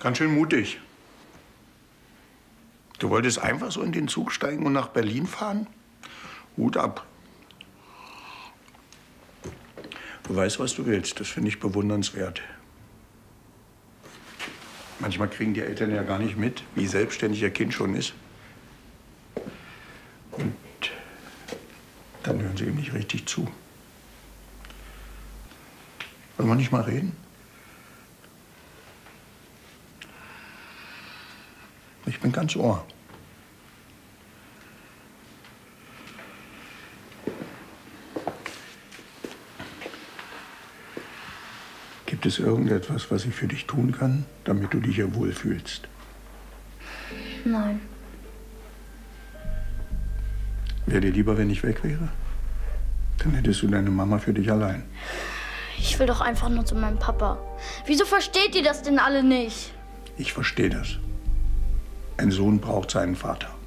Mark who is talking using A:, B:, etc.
A: Ganz schön mutig. Du wolltest einfach so in den Zug steigen und nach Berlin fahren? Hut ab. Du weißt, was du willst. Das finde ich bewundernswert. Manchmal kriegen die Eltern ja gar nicht mit, wie selbstständig ihr Kind schon ist. Und dann hören sie ihm nicht richtig zu. Wollen wir nicht mal reden? Ich bin ganz Ohr. Gibt es irgendetwas, was ich für dich tun kann, damit du dich hier wohlfühlst?
B: Nein.
A: Wäre dir lieber, wenn ich weg wäre? Dann hättest du deine Mama für dich allein.
B: Ich will doch einfach nur zu meinem Papa. Wieso versteht ihr das denn alle nicht?
A: Ich verstehe das. Ein Sohn braucht seinen Vater.